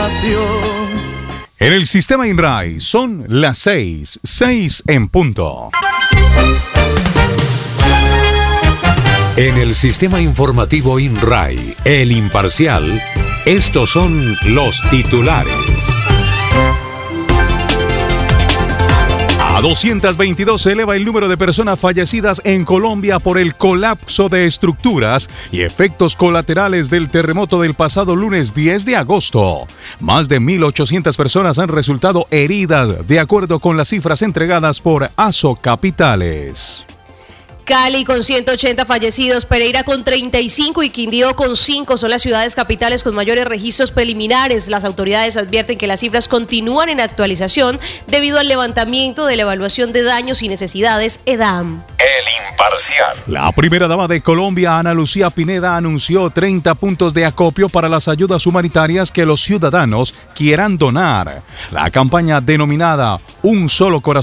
pasión. En el sistema INRAI son las 6 en punto. En el sistema informativo INRAI, El Imparcial, estos son los titulares. A 222 se eleva el número de personas fallecidas en Colombia por el colapso de estructuras y efectos colaterales del terremoto del pasado lunes 10 de agosto. Más de 1.800 personas han resultado heridas, de acuerdo con las cifras entregadas por ASO Capitales. Cali con 180 fallecidos, Pereira con 35 y Quindío con 5 son las ciudades capitales con mayores registros preliminares. Las autoridades advierten que las cifras continúan en actualización debido al levantamiento de la evaluación de daños y necesidades EDAM. El Imparcial. La primera dama de Colombia, Ana Lucía Pineda, anunció 30 puntos de acopio para las ayudas humanitarias que los ciudadanos quieran donar. La campaña denominada Un Solo Corazón